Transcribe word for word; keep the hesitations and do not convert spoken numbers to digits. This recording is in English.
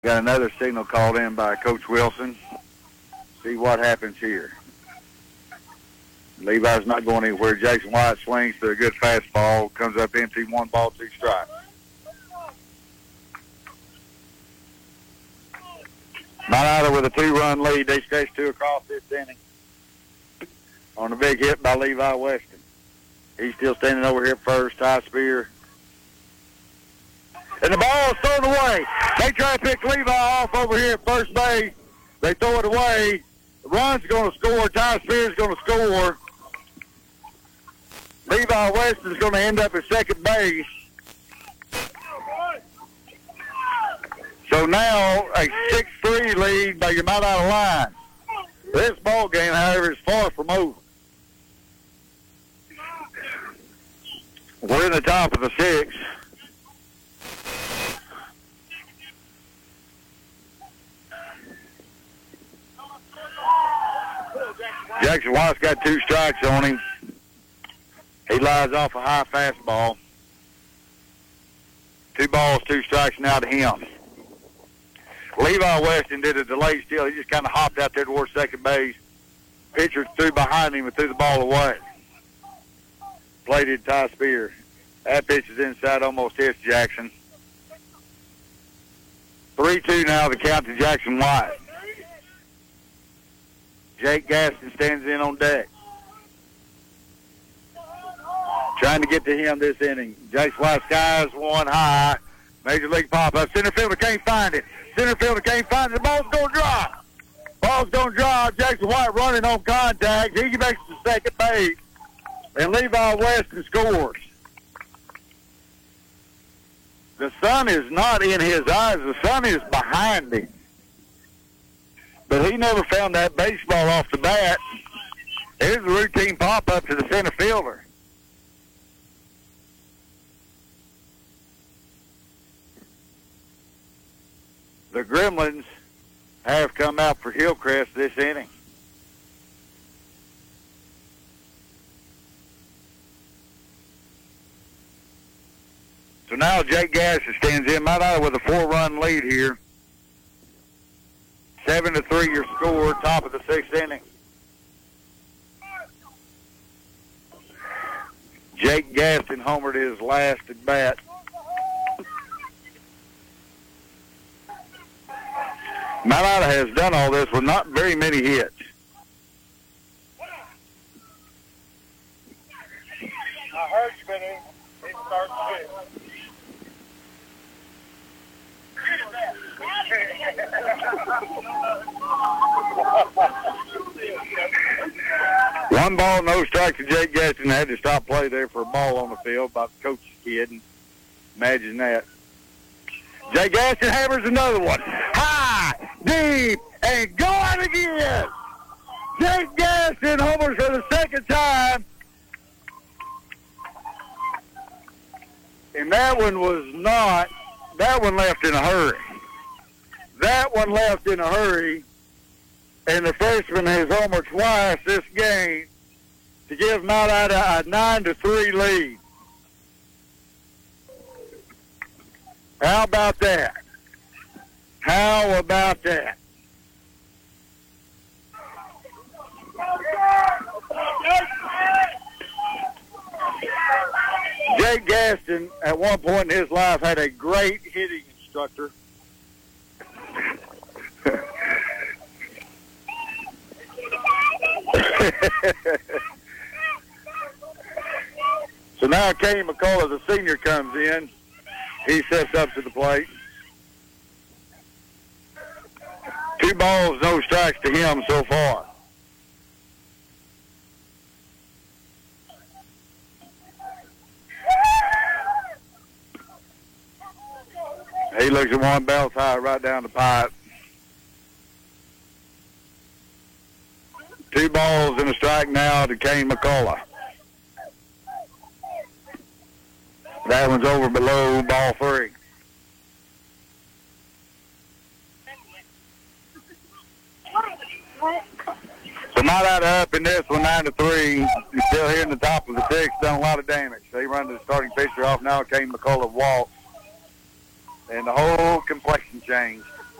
Got another signal called in by Coach Wilson. See what happens here. Levi's not going anywhere. Jackson White swings to a good fastball. Comes up empty. One ball, two strikes. Mount Ida with a two-run lead. They stretch two across this inning. On a big hit by Levi Weston. He's still standing over here at first. Ty Spear. And the ball is thrown away. They try to pick Levi off over here at first base. They throw it away. The run's going to score. Ty Spear's going to score. Levi Weston's going to end up at second base. So now a six three lead by your Mount Ida line. This ball game, however, is far from over. We're in the top of the sixth. Jackson White's got two strikes on him. He lies off a high fastball. Two balls, two strikes now to him. Levi Weston did a delayed steal. He just kind of hopped out there towards second base. Pitcher threw behind him and threw the ball away. Played it Ty Spear. That pitch is inside, almost hits Jackson. three two now, the count to Jackson White. Jake Gaston stands in on deck. Trying to get to him this inning. Jackson White skies one high. Major league pop-up. Center fielder can't find it. Center fielder can't find it. The ball's going to drop. Ball's going to drop. Jackson White running on contact. He makes the second base. And Levi Weston scores. The sun is not in his eyes. The sun is behind him. But he never found that baseball off the bat. Here's a routine pop-up to the center fielder. The Gremlins have come out for Hillcrest this inning. So now Jake Gaston stands in. Mount Ida with a four-run lead here. Seven to three your score, top of the sixth inning. Jake Gaston homered his last at bat. Mount Ida has done all this with not very many hits. I heard you been in. It starts to hit. One ball, no strike to Jake Gaston. Had to stop play there for a ball on the field by the coach's kid. Imagine that. Jake Gaston hammers another one. High, deep, and going again. Jake Gaston homers for the second time. And that one was not, that one left in a hurry. That one left in a hurry. And the freshman has homered twice this game to give Mount Ida a nine to three lead. How about that? How about that? Jake Gaston, at one point in his life, had a great hitting instructor. So now Kenny McCullough, the senior, comes in. He steps up to the plate. Two balls, no strikes to him so far. He looks at one, bounce high right down the pipe. Two balls and a strike now to Kane McCullough. That one's over below, ball three. So Mount Ida up in this one, nine to three. He's still here in the top of the sixth, done a lot of damage. They run the starting pitcher off now. Kane McCullough walks, and the whole complexion changed.